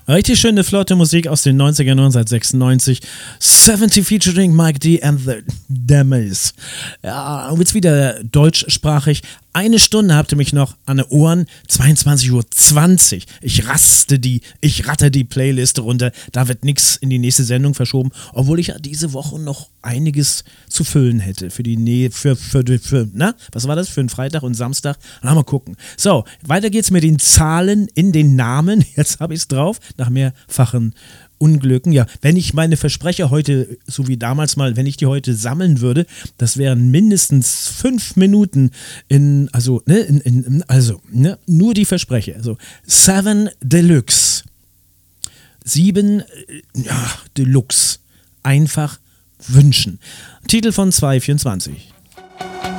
Richtig schöne, flotte Musik aus den 90er, 1996. 70 featuring Mike D and the Demos. Ja, jetzt wieder deutschsprachig. Eine Stunde habt ihr mich noch an den Ohren. 22:20 Uhr. Ich ratte die Playlist runter. Da wird nichts in die nächste Sendung verschoben. Obwohl ich ja diese Woche noch einiges zu füllen hätte. Was war das? Für einen Freitag und Samstag? Na, mal gucken. So, weiter geht's mit den Zahlen in den Namen. Jetzt habe ich es drauf. Nach mehrfachen Unglücken. Ja, wenn ich meine Versprecher heute, so wie damals mal, wenn ich die heute sammeln würde, das wären mindestens 5 Minuten nur die Versprecher. Also 7 Deluxe. 7 Deluxe. Einfach wünschen. Titel von 224.